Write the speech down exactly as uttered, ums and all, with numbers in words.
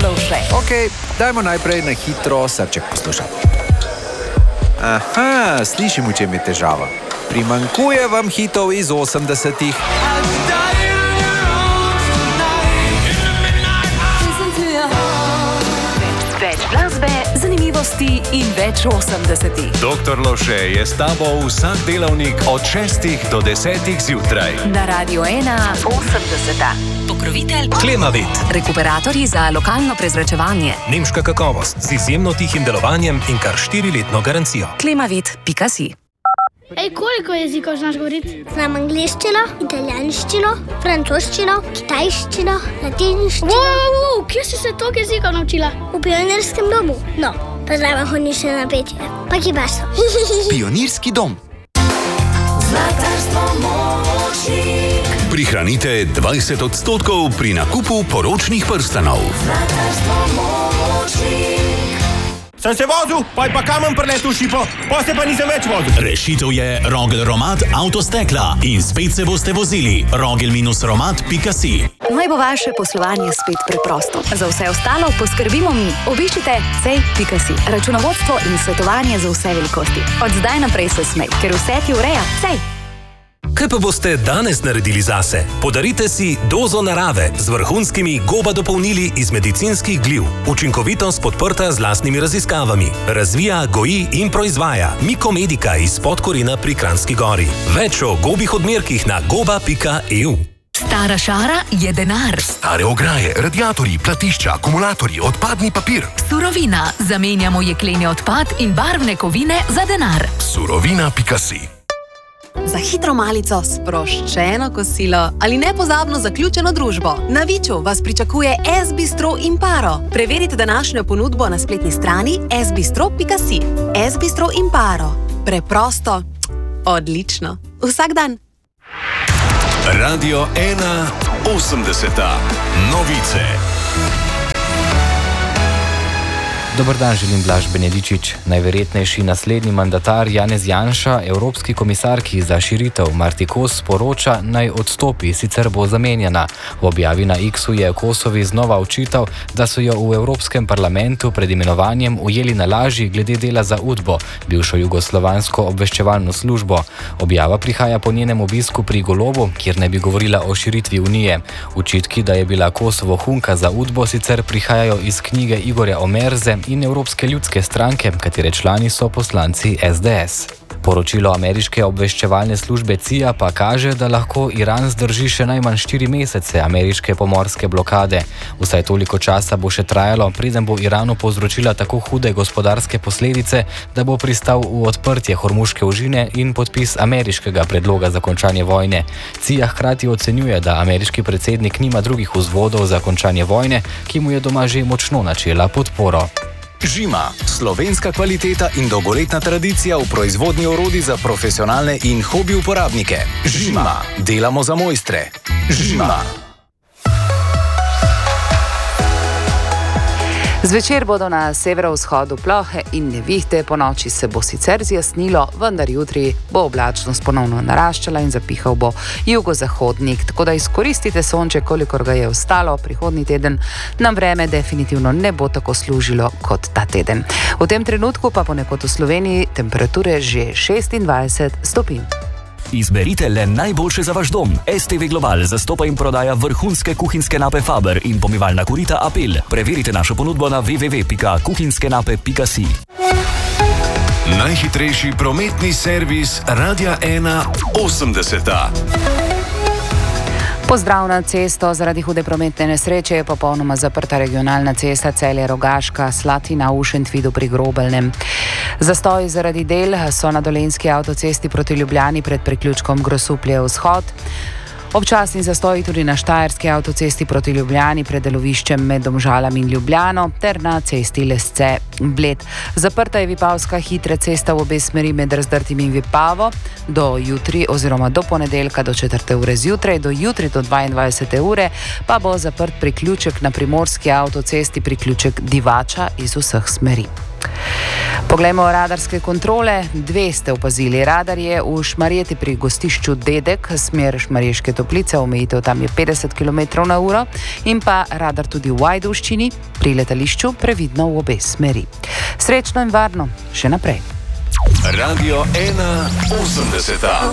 Lovše. Ok, dajmo najprej na hitro srček poslušati. Aha, slišim, v čem je težava. Primanjkuje vam hitov iz osemdesetih. Več glasbe, zanimivosti in več osemdesetih. Doktor Lovše je s tabo vsak delavnik od šestih do desetih zjutraj. Na Radio ena osemdeseta. Pokrovitelj Klimavit. Rekuperatorji za lokalno prezračevanje. Nemška kakovost z izjemno tihim delovanjem in kar štiriletno garancijo. Klimavit pika si. Ej, koliko jezikov znaš govoriti? Znam angliščino, italijanščino, francoščino, kitajščino, latinščino. Wow, wow, kje si se toliko jezikov naučila? V pionirskem domu. No, pa zraven hodi še na petje. Pa kibaso. Pionirski dom. Zlatarstvo Močnik. Prihranite dvajset odstotkov pri nakupu poročnih prstanov. Zlatarstvo Močnik. Sem se vozil, pa je pa kamen preletel šipo, pa se pa nisem več vozil. Rešitev je Rogel Romat Avtostekla in spet se boste vozili. rogel romat pika si. Naj bo vaše poslovanje spet preprosto. Za vse ostalo poskrbimo mi. Obiščite cej pika si. Računovodstvo in svetovanje za vse velikosti. Od zdaj naprej se smej, ker vse ti ureja cej. Kaj pa boste danes naredili zase? Podarite si dozo narave z vrhunskimi goba dopolnili iz medicinskih gliv. Učinkovitost podprta z lastnimi raziskavami. Razvija, goji in proizvaja Mikomedika iz Podkorina pri Kranjski Gori. Več o gobih odmerkih na goba pika e u. Stara šara je denar. Stare ograje, radiatorji, platišča, akumulatorji, odpadni papir. Surovina. Zamenjamo jekleni odpad in barvne kovine za denar. Surovina pika si. Za hitro malico, sproščeno kosilo ali nepozabno zaključeno družbo. Na Viču vas pričakuje S-bistro Imparo. Preverite današnjo ponudbo na spletni strani s bistro pika si. S-bistro Imparo. Preprosto, odlično. Vsak dan. Radio ena osemdeseta. Novice. Dobar dan, želim Blaž Benedičič. Najverjetnejši naslednji mandatar Janez Janša evropski komisarki za širitev Marti Kos sporoča, naj odstopi, sicer bo zamenjana. V objavi na X-u je Kosovi znova očital, da so jo v Evropskem parlamentu pred imenovanjem ujeli na laži glede dela za Udbo, bivšo jugoslovansko obveščevalno službo. Objava prihaja po njenem obisku pri Golobu, kjer ne bi govorila o širitvi Unije. Očitki, da je bila Kosovo hunka za Udbo, sicer prihajajo iz knjige Igorja Omerze in Evropske ljudske stranke, katere člani so poslanci es de es. Poročilo ameriške obveščevalne službe C I A pa kaže, da lahko Iran zdrži še najmanj štiri mesece ameriške pomorske blokade. Vsaj toliko časa bo še trajalo, preden bo Iranu povzročila tako hude gospodarske posledice, da bo pristal v odprtje Hormuške ožine in podpis ameriškega predloga za končanje vojne. C I A hkrati ocenjuje, da ameriški predsednik nima drugih vzvodov za končanje vojne, ki mu je doma že močno načela podporo. Žima, slovenska kvaliteta in dolgoletna tradicija v proizvodnji orodij za profesionalne in hobi uporabnike. Žima, delamo za mojstre. Žima. Zvečer bodo na severovzhodu plohe in nevihte, po noči se bo sicer zjasnilo, vendar jutri bo oblačnost ponovno naraščala in zapihal bo jugozahodnik, tako da izkoristite sonče, kolikor ga je ostalo. Prihodnji teden nam vreme definitivno ne bo tako služilo kot ta teden. V tem trenutku pa ponekod v Sloveniji temperature že šestindvajset stopinj. Izberite le najboljše za vaš dom. es te ve Global zastopa in prodaja vrhunske kuhinjske nape Faber in pomivalna korita Apel. Preverite našo ponudbo na w w w pika kuhinjske nape pika si. Najhitrejši prometni servis Radia ena osemdeseta. Pozdrav na cesto. Zaradi hude prometne nesreče je popolnoma zaprta regionalna cesta Celje-Rogaška, Slatina v Šentvidu pri Grobelnem. Zastoji zaradi del so na dolenjski avtocesti proti Ljubljani pred priključkom Grosuplje vzhod. Občasni zastoji tudi na štajerski avtocesti proti Ljubljani pred deloviščem med Domžalami in Ljubljano ter na cesti Lesce-Bled. Zaprta je Vipavska hitra cesta v obe smeri med Razdrtim in Vipavo do jutri oziroma do ponedeljka do četrte ure zjutraj, do jutri do dvaindvajsete ure pa bo zaprt priključek na primorski avtocesti, priključek Divača iz vseh smeri. Poglejmo radarske kontrole. Dve ste opazili. Radar je v Šmarjeti pri gostišču Dedek, smer Šmarješke Toplice, omejitev tam je petdeset kilometrov na uro, in pa radar tudi v Ajdovščini, pri letališču previdno v obe smeri. Srečno in varno, še naprej. Radio ena osemdeset.